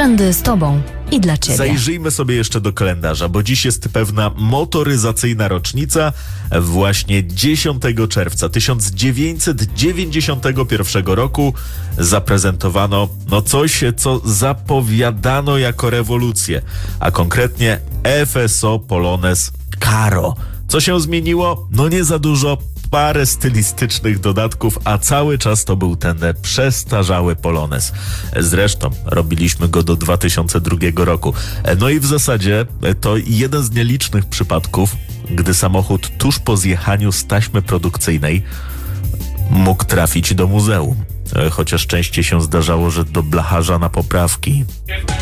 Trendy z Tobą i dla Ciebie. Zajrzyjmy sobie jeszcze do kalendarza, bo dziś jest pewna motoryzacyjna rocznica. Właśnie 10 czerwca 1991 roku zaprezentowano coś, co zapowiadano jako rewolucję, a konkretnie FSO Polones Karo. Co się zmieniło? Nie za dużo. Parę stylistycznych dodatków, a cały czas to był ten przestarzały Polones. Zresztą robiliśmy go do 2002 roku. I w zasadzie to jeden z nielicznych przypadków, gdy samochód tuż po zjechaniu z taśmy produkcyjnej mógł trafić do muzeum. Chociaż częściej się zdarzało, że do blacharza na poprawki.